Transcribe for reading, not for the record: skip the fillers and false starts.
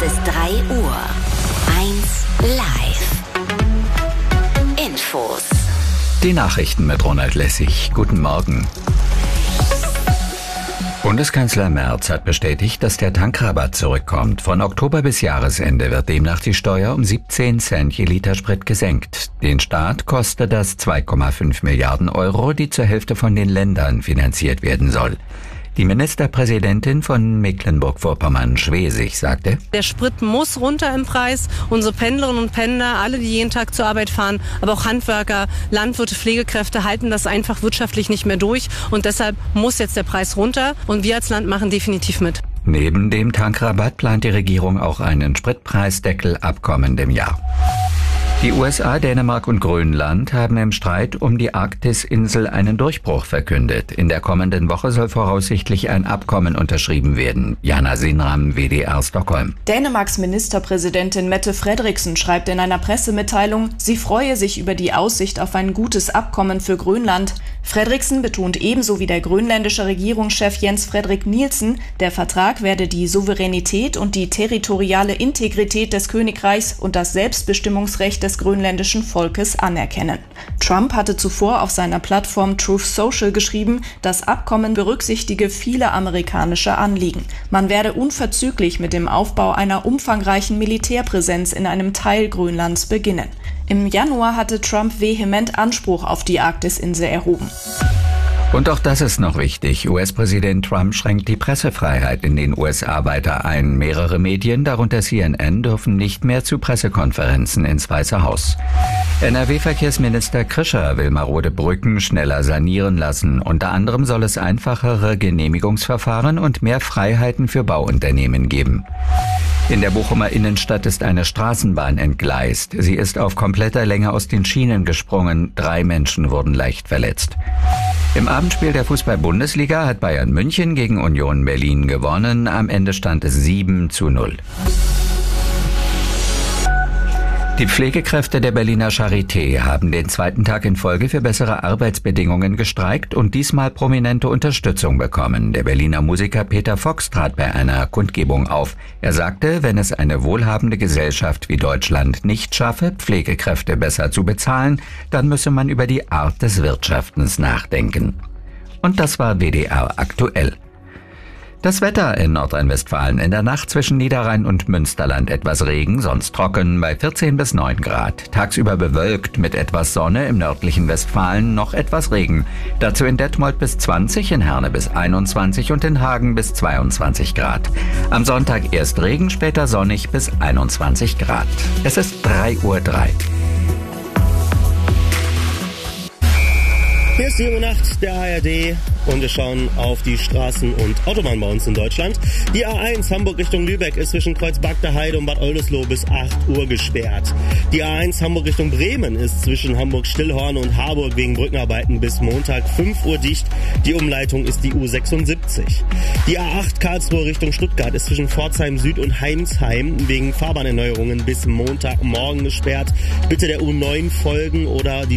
ist 3 Uhr. 1 live. Infos. Die Nachrichten mit Ronald Lessig. Guten Morgen. Bundeskanzler Merz hat bestätigt, dass der Tankrabatt zurückkommt. Von Oktober bis Jahresende wird demnach die Steuer um 17 Cent je Liter Sprit gesenkt. Den Staat kostet das 2,5 Milliarden Euro, die zur Hälfte von den Ländern finanziert werden soll. Die Ministerpräsidentin von Mecklenburg-Vorpommern, Schwesig, sagte: Der Sprit muss runter im Preis. Unsere Pendlerinnen und Pendler, alle, die jeden Tag zur Arbeit fahren, aber auch Handwerker, Landwirte, Pflegekräfte halten das einfach wirtschaftlich nicht mehr durch. Und deshalb muss jetzt der Preis runter. Und wir als Land machen definitiv mit. Neben dem Tankrabatt plant die Regierung auch einen Spritpreisdeckel ab kommendem Jahr. Die USA, Dänemark und Grönland haben im Streit um die Arktis-Insel einen Durchbruch verkündet. In der kommenden Woche soll voraussichtlich ein Abkommen unterschrieben werden. Jana Sinram, WDR Stockholm. Dänemarks Ministerpräsidentin Mette Frederiksen schreibt in einer Pressemitteilung, sie freue sich über die Aussicht auf ein gutes Abkommen für Grönland. Frederiksen betont ebenso wie der grönländische Regierungschef Jens Frederik Nielsen, der Vertrag werde die Souveränität und die territoriale Integrität des Königreichs und das Selbstbestimmungsrecht des grönländischen Volkes anerkennen. Trump hatte zuvor auf seiner Plattform Truth Social geschrieben, das Abkommen berücksichtige viele amerikanische Anliegen. Man werde unverzüglich mit dem Aufbau einer umfangreichen Militärpräsenz in einem Teil Grönlands beginnen. Im Januar hatte Trump vehement Anspruch auf die Arktisinsel erhoben. Und auch das ist noch wichtig. US-Präsident Trump schränkt die Pressefreiheit in den USA weiter ein. Mehrere Medien, darunter CNN, dürfen nicht mehr zu Pressekonferenzen ins Weiße Haus. NRW-Verkehrsminister Krischer will marode Brücken schneller sanieren lassen. Unter anderem soll es einfachere Genehmigungsverfahren und mehr Freiheiten für Bauunternehmen geben. In der Bochumer Innenstadt ist eine Straßenbahn entgleist. Sie ist auf kompletter Länge aus den Schienen gesprungen. 3 Menschen wurden leicht verletzt. Im Abendspiel der Fußball-Bundesliga hat Bayern München gegen Union Berlin gewonnen. Am Ende stand es 7:0. Die Pflegekräfte der Berliner Charité haben den 2. Tag in Folge für bessere Arbeitsbedingungen gestreikt und diesmal prominente Unterstützung bekommen. Der Berliner Musiker Peter Fox trat bei einer Kundgebung auf. Er sagte, wenn es eine wohlhabende Gesellschaft wie Deutschland nicht schaffe, Pflegekräfte besser zu bezahlen, dann müsse man über die Art des Wirtschaftens nachdenken. Und das war WDR aktuell. Das Wetter in Nordrhein-Westfalen: in der Nacht zwischen Niederrhein und Münsterland etwas Regen, sonst trocken bei 14 bis 9 Grad. Tagsüber bewölkt mit etwas Sonne, im nördlichen Westfalen noch etwas Regen. Dazu in Detmold bis 20, in Herne bis 21 und in Hagen bis 22 Grad. Am Sonntag erst Regen, später sonnig bis 21 Grad. Es ist 3:03 Uhr. Hier ist die Nacht der ARD und wir schauen auf die Straßen und Autobahnen bei uns in Deutschland. Die A1 Hamburg Richtung Lübeck ist zwischen Kreuzberg Heide und Bad Oldesloe bis 8 Uhr gesperrt. Die A1 Hamburg Richtung Bremen ist zwischen Hamburg-Stillhorn und Harburg wegen Brückenarbeiten bis Montag 5 Uhr dicht. Die Umleitung ist die U76. Die A8 Karlsruhe Richtung Stuttgart ist zwischen Pforzheim Süd und Heinsheim wegen Fahrbahnerneuerungen bis Montagmorgen gesperrt. Bitte der U9 folgen oder die